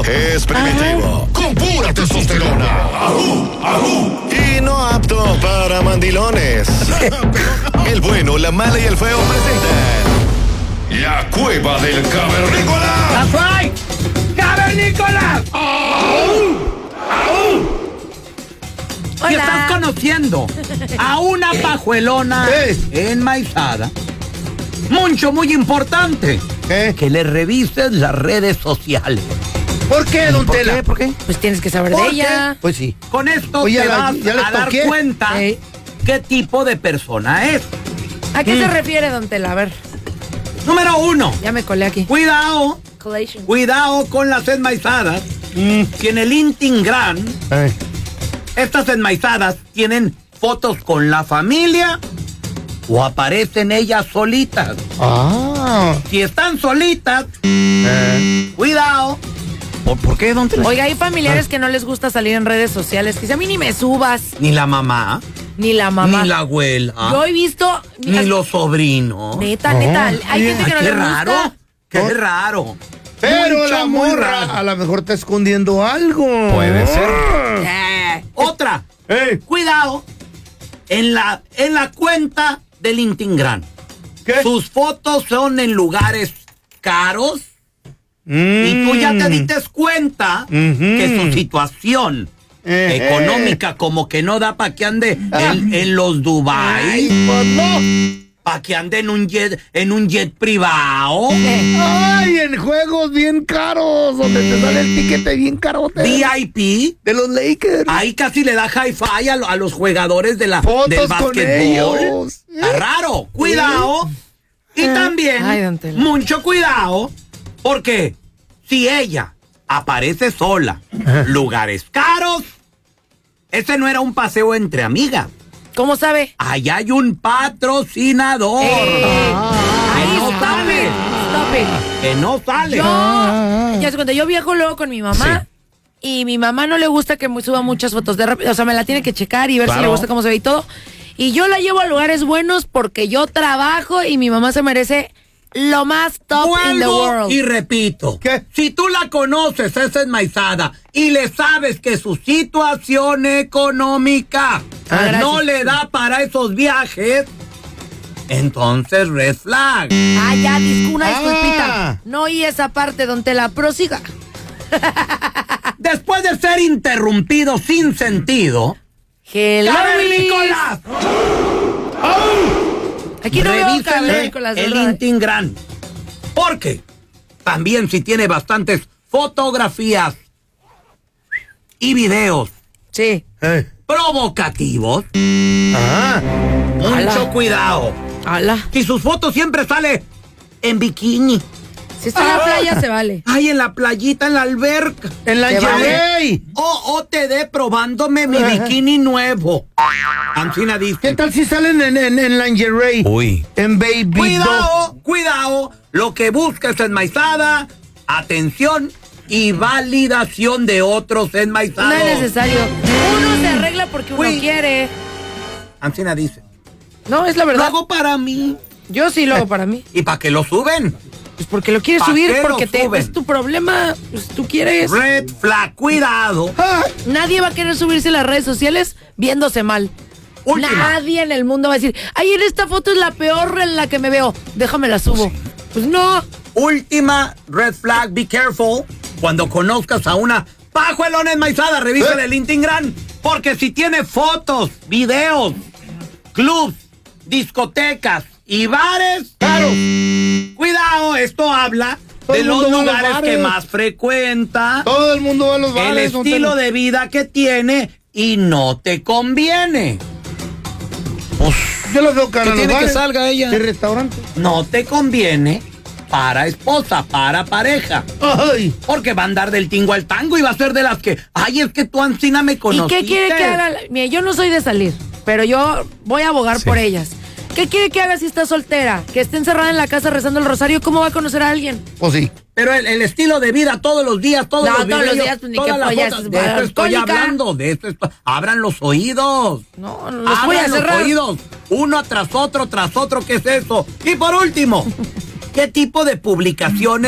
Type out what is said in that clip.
es primitivo, con pura testosterona. ¡Ajú, ajú! Y no apto para mandilones. El bueno, la mala y el feo presentan La Cueva del Cavernícola. ¡That's right! ¡Cavernícola! Si estás conociendo a una pajuelona enmaizada, muy importante que le revises las redes sociales. ¿Por qué, don Tela? ¿Por qué? Pues tienes que saber de ella. Pues sí. Con esto Oye, te vas ya a dar cuenta qué tipo de persona es. ¿A qué se refiere, don Tela? A ver. Número 1. Ya me colé aquí. Cuidado con las enmaizadas. Si en el Instagram estas enmaizadas tienen fotos con la familia o aparecen ellas solitas. Si están solitas, cuidado. ¿Por qué, don Tela? Oiga, hay familiares que no les gusta salir en redes sociales. Que dice, a mí ni me subas. Ni la mamá. Ni la mamá. Ni la abuela. Yo he visto... Ni los sobrinos. Neta. Hay gente que no le gusta. Qué raro. Pero Mucho, la muy morra raro. a lo mejor está escondiendo algo. Puede ser. Otra. Cuidado. En la cuenta del Instagram. ¿Qué? Sus fotos son en lugares caros. Y tú ya te diste cuenta que su situación económica como que no da para que ande en los Dubai. Pues no. Para que ande en un jet privado. Ay, en juegos bien caros, donde te sale el tiquete bien caro. VIP. De los Lakers. Ahí casi le da hi-fi a los jugadores del Fotos con básquetbol. ellos. Está raro. Cuidado. Y también, mucho cuidado, porque si ella aparece sola, lugares caros, ese no era un paseo entre amigas. ¿Cómo sabe? Allá hay un patrocinador. Ahí no sale. Stop it. Que no sale. Ya se cuenta, yo viajo luego con mi mamá y mi mamá no le gusta que me suba muchas fotos. O sea, me la tiene que checar y ver si le gusta cómo se ve y todo. Y yo la llevo a lugares buenos porque yo trabajo y mi mamá se merece lo más top in the world. Y repito, si tú la conoces, es enmaizada, y le sabes que su situación económica no le da para esos viajes, entonces red flag. Ya, una disculpita. No oí esa parte, don Tela, prosiga. Después de ser interrumpido sin sentido, ¡Cavernícolas! Aquí no veo cavernícolas, el ¿verdad? Instagram. Porque también si tiene bastantes fotografías y videos provocativos, mucho cuidado. Si sus fotos siempre sale en bikini. Si está en la playa, se vale. Ay, en la playita, en la alberca. En la lingerie. O te dé probándome mi bikini nuevo. Ancina dice. ¿Qué tal si salen en lingerie? Uy. En baby. Cuidado. Lo que busca es enmaizada, atención y validación de otros enmaizados. No es necesario. Uno se arregla porque uno quiere. Ancina dice. No, es la verdad. Lo hago para mí. Yo sí lo hago para mí. ¿Y para qué lo suben? Pues porque lo quieres subir, porque es tu problema, pues tú quieres. Red flag, cuidado. Nadie va a querer subirse a las redes sociales viéndose mal. Nadie en el mundo va a decir, ay, en esta foto es la peor en la que me veo, déjame la subo. Pues no. Última red flag, be careful. Cuando conozcas a una pajuelona enmaizada, revisa el Instagram, porque si tiene fotos, videos, clubs, discotecas y bares, cuidado, esto habla de los lugares que más frecuenta. Todo el mundo va a los bares. El estilo de vida que tiene y no te conviene. Pues yo lo veo cara. ¿Qué tiene que salga ella? ¿Qué restaurante? No te conviene para esposa, para pareja. Porque va a andar del tingo al tango y va a ser de las que, ay, es que tú, Ancina, me conociste. ¿Y qué quiere que haga? Mira, yo no soy de salir, pero yo voy a abogar por ellas. ¿Qué quiere que haga si está soltera? ¿Que esté encerrada en la casa rezando el rosario? ¿Cómo va a conocer a alguien? Pues sí. Pero el estilo de vida todos los días, todos los días, pues ni que pollas. De esto estoy hablando, abran los oídos. No los voy a cerrar. Abran los oídos, uno tras otro, ¿qué es eso? Y por último, ¿qué tipo de publicaciones